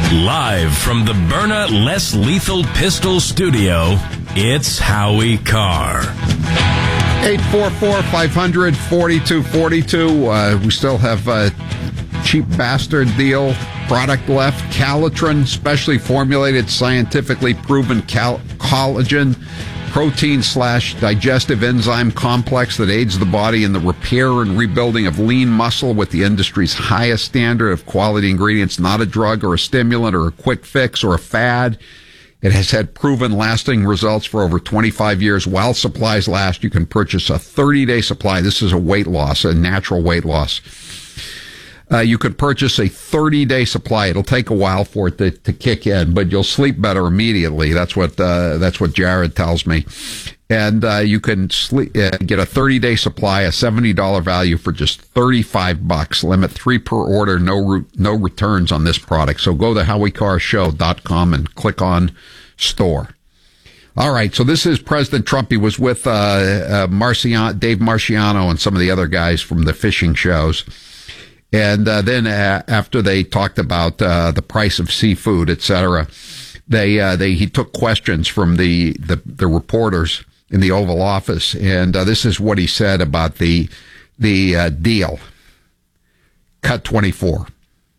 Live from the Byrna Less Lethal Pistol Studio, it's Howie Carr. 844-500-4242. We still have a cheap bastard deal product left. Calitrin, specially formulated, scientifically proven collagen protein/digestive enzyme complex that aids the body in the repair and rebuilding of lean muscle with the industry's highest standard of quality ingredients. Not a drug or a stimulant or a quick fix or a fad. It has had proven lasting results for over 25 years. While supplies last, you can purchase a 30-day supply. This is a weight loss, a natural weight loss. You could purchase a 30-day supply. It'll take a while for it to kick in, but you'll sleep better immediately. That's what Jared tells me. And you can get a 30-day supply, a $70 value for just $35. Limit 3 per order, no returns on this product. So go to HowieCarrShow.com and click on store. All right, so this is President Trump. He was with Dave Marciano and some of the other guys from the fishing shows. And then after they talked about the price of seafood, etc., he took questions from the reporters in the Oval Office, and this is what he said about the deal. Cut 24.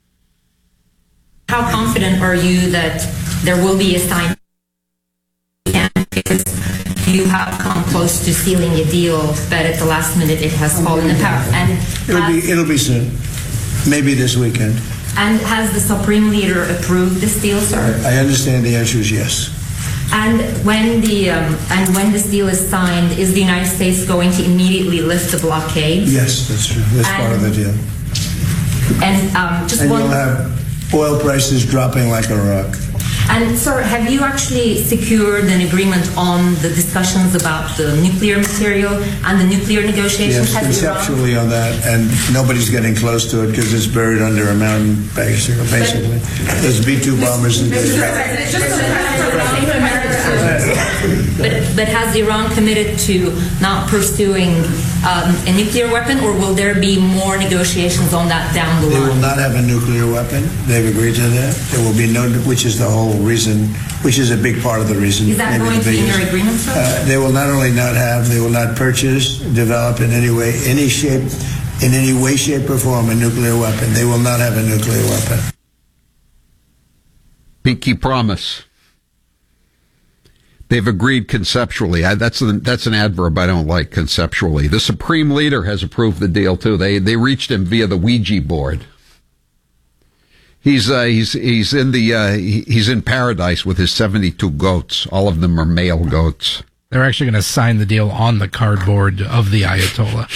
How confident are you that there will be a sign? Because you have come close to sealing a deal, but at the last minute it has fallen apart. And it'll be soon. Maybe this weekend. And has the Supreme Leader approved this deal, sir? I understand the answer is yes. And when this deal is signed, is the United States going to immediately lift the blockade? Yes, that's true. That's part of the deal. And you'll have oil prices dropping like a rock. And, sir, have you actually secured an agreement on the discussions about the nuclear material and the nuclear negotiations? Yes, conceptually on that, and nobody's getting close to it because it's buried under a mountain, basically. There's B-2 bombers in But has Iran committed to not pursuing a nuclear weapon, or will there be more negotiations on that down the line? They will not have a nuclear weapon. They've agreed to that. There will be no, which is the whole reason, which is a big part of the reason. Is that going to be in your agreement, sir? They will not only not have, they will not purchase, develop in any way, any shape, in any way, shape, or form a nuclear weapon. They will not have a nuclear weapon. Pinky promise. They've agreed conceptually. That's an adverb I don't like, conceptually. The Supreme Leader has approved the deal too. They reached him via the Ouija board. He's in paradise with his 72 goats. All of them are male goats. They're actually going to sign the deal on the cardboard of the Ayatollah.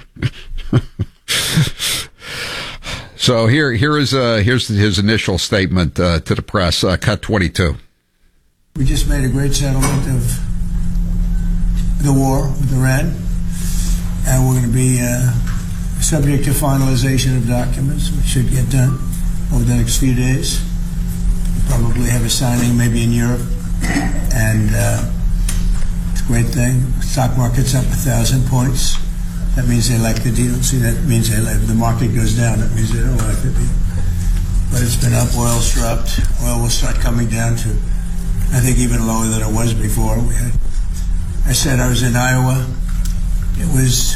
So here's his initial statement to the press. Cut 22. We just made a great settlement of the war with Iran, and we're going to be subject to finalization of documents, which should get done over the next few days. We'll probably have a signing maybe in Europe, and it's a great thing. Stock market's up 1,000 points. That means they like the deal. See, that means they like, if the market goes down, that means they don't like the deal. But it's been up, oil's dropped. Oil will start coming down to, I think, even lower than it was before. I said I was in Iowa. It was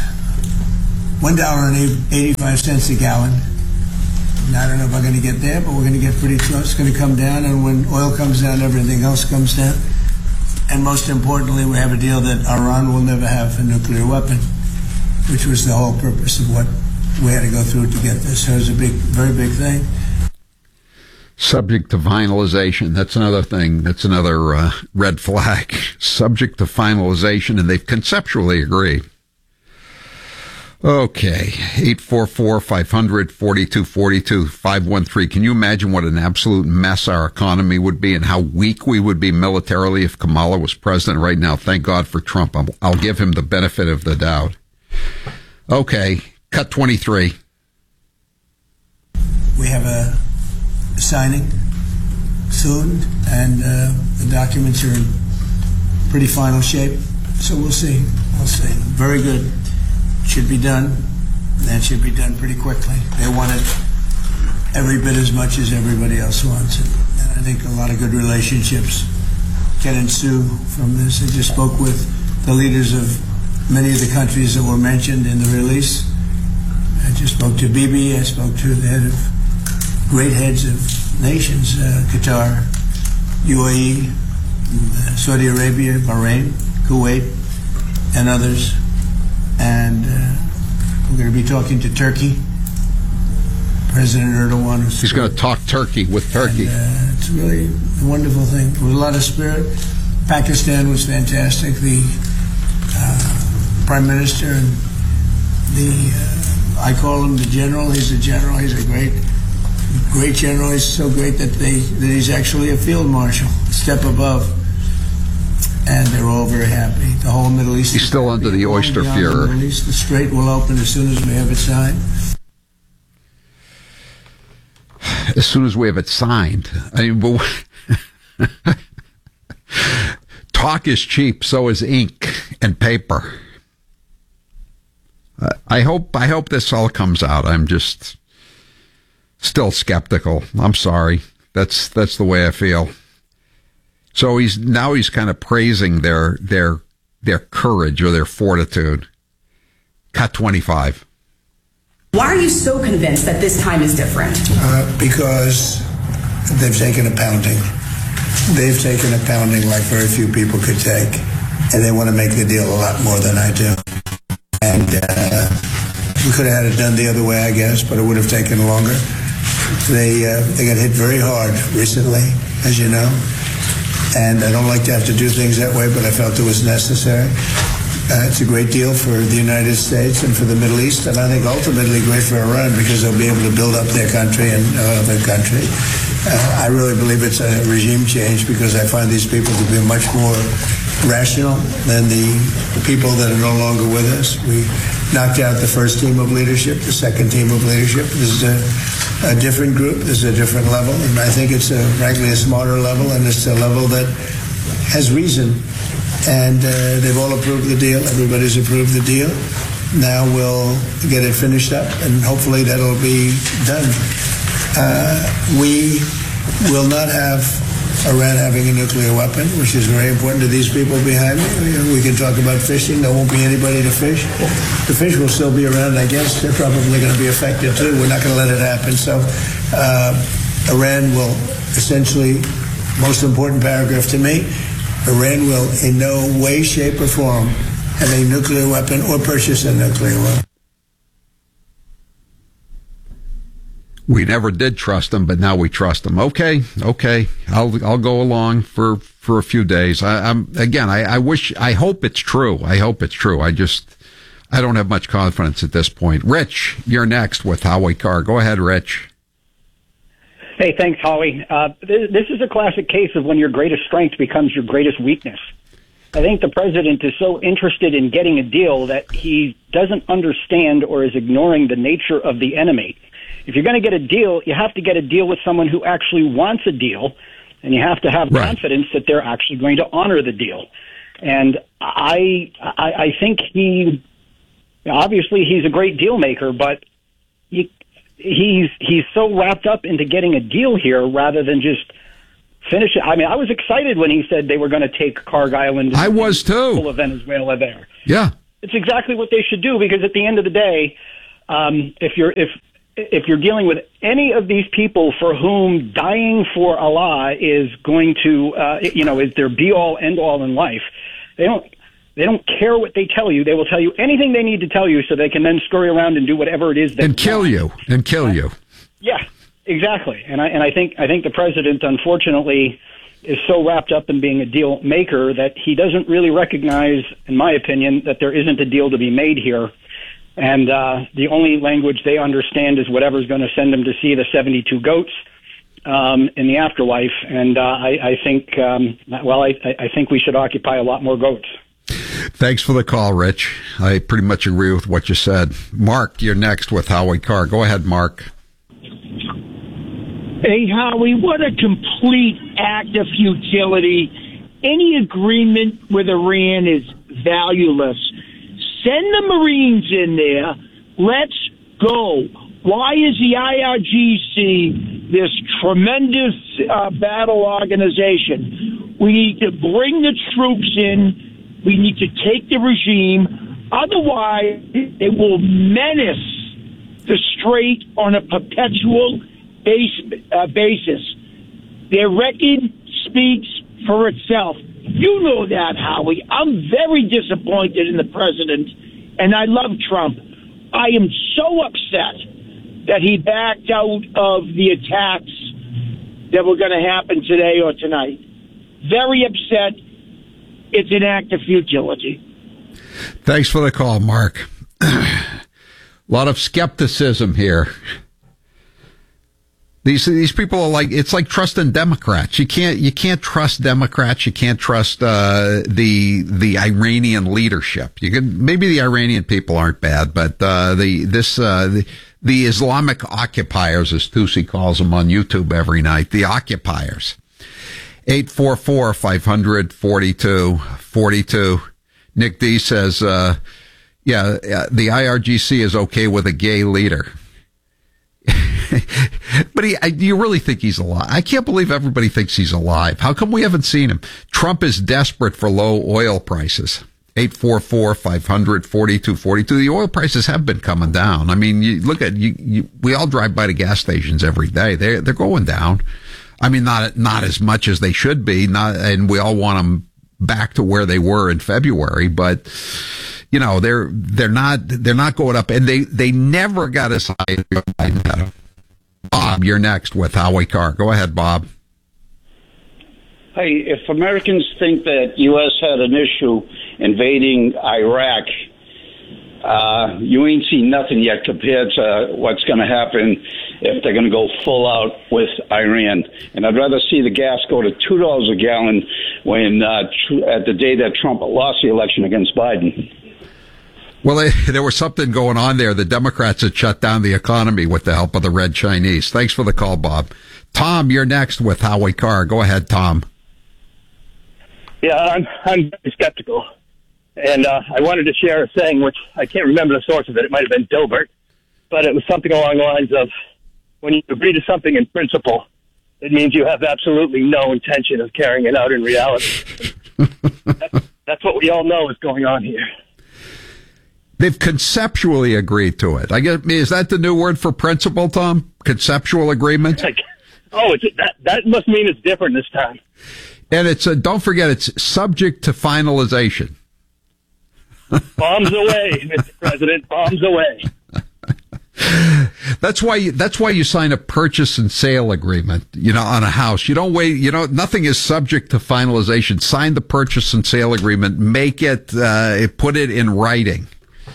$1.85 a gallon. And I don't know if I'm going to get there, but we're going to get pretty close. It's going to come down, and when oil comes down, everything else comes down. And most importantly, we have a deal that Iran will never have a nuclear weapon, which was the whole purpose of what we had to go through to get this. So it was a very big thing. Subject to finalization. That's another thing. That's another red flag. Subject to finalization, and they've conceptually agreed. Okay. 844-500-4242, 513. Can you imagine what an absolute mess our economy would be and how weak we would be militarily if Kamala was president right now? Thank God for Trump. I'll give him the benefit of the doubt. Okay. Cut 23. We have a signing soon, and the documents are in pretty final shape, so we'll see. Very good. Should be done. That should be done pretty quickly. They want it every bit as much as everybody else wants it. And I think a lot of good relationships can ensue from this. I just spoke with the leaders of many of the countries that were mentioned in the release. I just spoke to Bibi. I spoke to the great heads of nations, Qatar, UAE, Saudi Arabia, Bahrain, Kuwait, and others. And we're going to be talking to Turkey. President Erdogan. He's going to talk Turkey with Turkey. And, it's really a wonderful thing. With a lot of spirit. Pakistan was fantastic. The Prime Minister and I call him the general. He's a general. He's a great general. He's so great that he's actually a field marshal, a step above. And they're all very happy. The whole Middle East. He's still under the oyster Fuhrer. The Strait will open as soon as we have it signed. As soon as we have it signed. I mean, but talk is cheap, so is ink and paper. I hope this all comes out. I'm just still skeptical. I'm sorry. That's the way I feel. So he's kind of praising their courage or their fortitude. Cut 25. Why are you so convinced that this time is different? Because they've taken a pounding. They've taken a pounding like very few people could take, and they want to make the deal a lot more than I do. And we could have had it done the other way, I guess, but it would have taken longer. They got hit very hard recently, as you know, and I don't like to have to do things that way, but I felt it was necessary. It's a great deal for the United States and for the Middle East, and I think ultimately great for Iran because they'll be able to build up their country and their country. I really believe it's a regime change because I find these people to be much more rational than the people that are no longer with us. We knocked out the first team of leadership, the second team of leadership. This is a different group. This is a different level, and I think it's frankly a smarter level, and it's a level that has reason. And they've all approved the deal. Everybody's approved the deal. Now we'll get it finished up, and hopefully that'll be done. We will not have Iran having a nuclear weapon, which is very important to these people behind me. We can talk about fishing. There won't be anybody to fish. The fish will still be around, I guess. They're probably going to be affected, too. We're not going to let it happen. So Iran will essentially, most important paragraph to me, Iran will in no way, shape, or form have a nuclear weapon or purchase a nuclear weapon. We never did trust them, but now we trust them. Okay. I'll go along for a few days. I hope it's true. I don't have much confidence at this point. Rich, you're next with Howie Carr. Go ahead, Rich. Hey, thanks, Howie. This is a classic case of when your greatest strength becomes your greatest weakness. I think the president is so interested in getting a deal that he doesn't understand or is ignoring the nature of the enemy. If you're going to get a deal, you have to get a deal with someone who actually wants a deal, and you have to have confidence that they're actually going to honor the deal. And I think obviously he's a great deal maker, but he's so wrapped up into getting a deal here rather than just finish it. I mean, I was excited when he said they were going to take Cargill and I was too. Full of Venezuela there. Yeah, it's exactly what they should do because at the end of the day, if you're dealing with any of these people for whom dying for Allah is going to is their be all end all in life, they don't care what they tell you. They will tell you anything they need to tell you so they can then scurry around and do whatever it is they want. And kill you. Yeah, exactly. And I think the president, unfortunately, is so wrapped up in being a deal maker that he doesn't really recognize, in my opinion, that there isn't a deal to be made here. And the only language they understand is whatever's going to send them to see the 72 goats in the afterlife. And I think we should occupy a lot more goats. Thanks for the call, Rich. I pretty much agree with what you said. Mark, you're next with Howie Carr. Go ahead, Mark. Hey, Howie, what a complete act of futility. Any agreement with Iran is valueless. Send the Marines in there. Let's go. Why is the IRGC this tremendous battle organization? We need to bring the troops in. We need to take the regime. Otherwise, it will menace the strait on a perpetual basis. Their record speaks for itself. You know that, Howie. I'm very disappointed in the president, and I love Trump. I am so upset that he backed out of the attacks that were going to happen today or tonight. Very upset. It's an act of futility. Thanks for the call, Mark. A lot of skepticism here. These people are like, it's like trusting Democrats. You can't trust Democrats. You can't trust the Iranian leadership. Maybe the Iranian people aren't bad, but the Islamic occupiers, as Tusi calls them on YouTube every night, the occupiers. 844-500-4242. Nick D says, the IRGC is okay with a gay leader. But do you really think he's alive? I can't believe everybody thinks he's alive. How come we haven't seen him? Trump is desperate for low oil prices. 844-500-4242. The oil prices have been coming down. I mean, you look at we all drive by the gas stations every day. They're going down. I mean, not as much as they should be. And we all want them back to where they were in February, but you know, they're not going up, and they never got as high as Biden. Bob, you're next with Howie Carr. Go ahead, Bob. Hey, if Americans think that U.S. had an issue invading Iraq, you ain't seen nothing yet compared to what's going to happen if they're going to go full out with Iran. And I'd rather see the gas go to $2 a gallon when at the day that Trump lost the election against Biden. Well, there was something going on there. The Democrats had shut down the economy with the help of the Red Chinese. Thanks for the call, Bob. Tom, you're next with Howie Carr. Go ahead, Tom. Yeah, I'm very skeptical. And I wanted to share a saying, which I can't remember the source of it. It might have been Dilbert. But it was something along the lines of, when you agree to something in principle, it means you have absolutely no intention of carrying it out in reality. That's what we all know is going on here. They've conceptually agreed to it. I guess, is that the new word for principle, Tom? Conceptual agreement? That must mean it's different this time. And it's don't forget, it's subject to finalization. Bombs away, Mr. President. Bombs away. That's why you sign a purchase and sale agreement, on a house. You don't wait, nothing is subject to finalization. Sign the purchase and sale agreement, make it, put it in writing.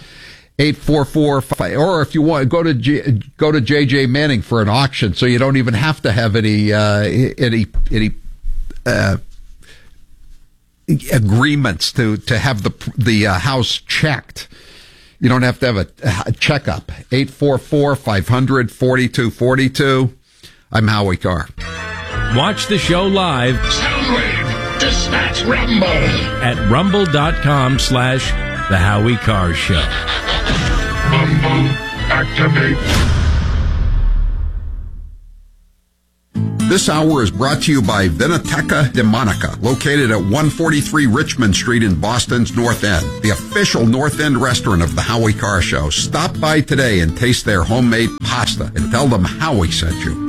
844, or if you want, go to JJ Manning for an auction, so you don't even have to have any agreements to have the house checked. You don't have to have a checkup. 844-500-4242. I'm Howie Carr. Watch the show live. Soundwave, dispatch Rumble. At rumble.com/The Howie Carr Show. Rumble, activate. This hour is brought to you by Vinoteca de Monica, located at 143 Richmond Street in Boston's North End, the official North End restaurant of the Howie Carr Show. Stop by today and taste their homemade pasta and tell them Howie sent you.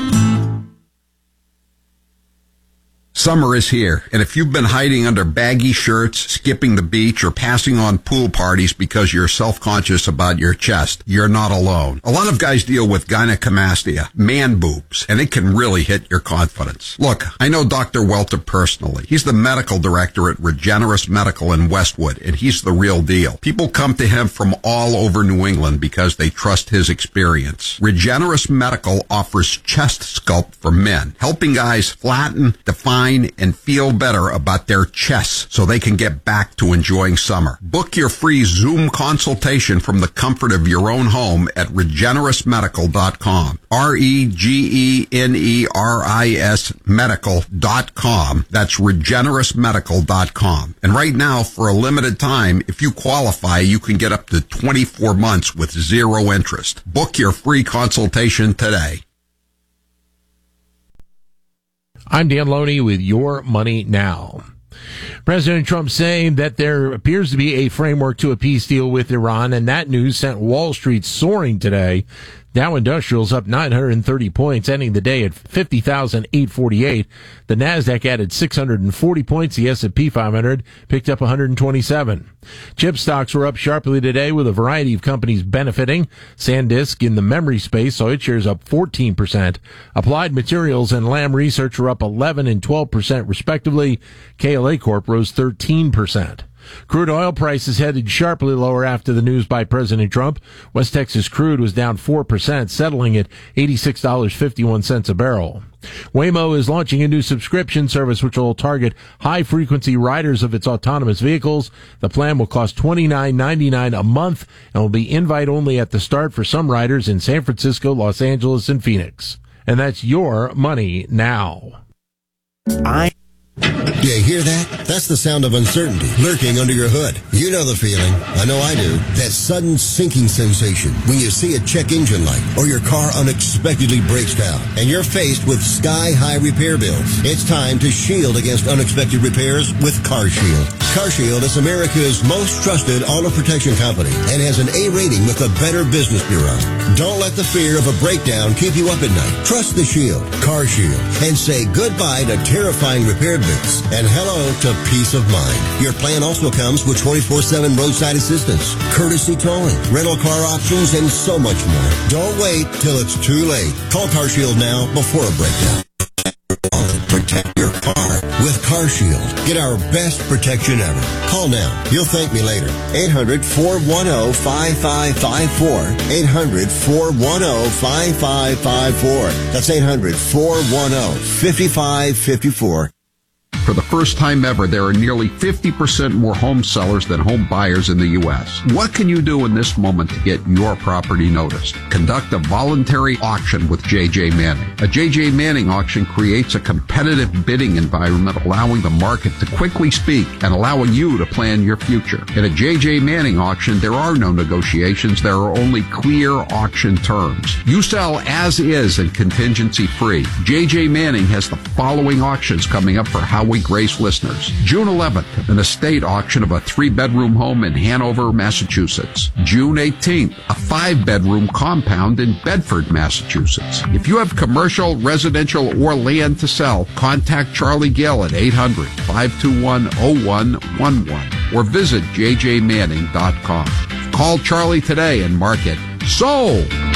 Summer is here, and if you've been hiding under baggy shirts, skipping the beach, or passing on pool parties because you're self-conscious about your chest, you're not alone. A lot of guys deal with gynecomastia, man boobs, and it can really hit your confidence. Look, I know Dr. Welter personally. He's the medical director at Regenerous Medical in Westwood, and he's the real deal. People come to him from all over New England because they trust his experience. Regenerous Medical offers chest sculpt for men, helping guys flatten, define, shine and feel better about their chests so they can get back to enjoying summer. Book your free Zoom consultation from the comfort of your own home at regenerusmedical.com. REGENERIS medical.com. That's regenerusmedical.com. And right now, for a limited time, if you qualify, you can get up to 24 months with zero interest. Book your free consultation today. I'm Dan Loney with Your Money Now. President Trump saying that there appears to be a framework to a peace deal with Iran, and that news sent Wall Street soaring today. Dow Industrials up 930 points, ending the day at 50,848. The Nasdaq added 640 points. The S&P 500 picked up 127. Chip stocks were up sharply today with a variety of companies benefiting. SanDisk in the memory space saw its shares up 14%. Applied Materials and Lam Research were up 11 and 12% respectively. KLA Corp rose 13%. Crude oil prices headed sharply lower after the news by President Trump. West Texas crude was down 4%, settling at $86.51 a barrel. Waymo is launching a new subscription service which will target high-frequency riders of its autonomous vehicles. The plan will cost $29.99 a month and will be invite-only at the start for some riders in San Francisco, Los Angeles, and Phoenix. And that's Your Money Now. You hear that? That's the sound of uncertainty lurking under your hood. You know the feeling. I know I do. That sudden sinking sensation when you see a check engine light or your car unexpectedly breaks down and you're faced with sky-high repair bills. It's time to shield against unexpected repairs with CarShield. CarShield is America's most trusted auto protection company and has an A rating with the Better Business Bureau. Don't let the fear of a breakdown keep you up at night. Trust the Shield, CarShield, and say goodbye to terrifying repair bills and hello to peace of mind. Your plan also comes with 24/7 roadside assistance, courtesy towing, rental car options, and so much more. Don't wait till it's too late. Call CarShield now before a breakdown. Protect your car with CarShield. Get our best protection ever. Call now. You'll thank me later. 800-410-5554. 800-410-5554. That's 800-410-5554. For the first time ever, there are nearly 50% more home sellers than home buyers in the U.S. What can you do in this moment to get your property noticed? Conduct a voluntary auction with J.J. Manning. A J.J. Manning auction creates a competitive bidding environment, allowing the market to quickly speak and allowing you to plan your future. In a J.J. Manning auction, there are no negotiations. There are only clear auction terms. You sell as is and contingency free. J.J. Manning has the following auctions coming up for Howie Grace listeners. June 11th, an estate auction of a 3-bedroom home in Hanover, Massachusetts. June 18th, a 5-bedroom compound in Bedford, Massachusetts. If you have commercial, residential, or land to sell, contact Charlie Gill at 800-521-0111 or visit jjmanning.com. Call Charlie today and mark it sold.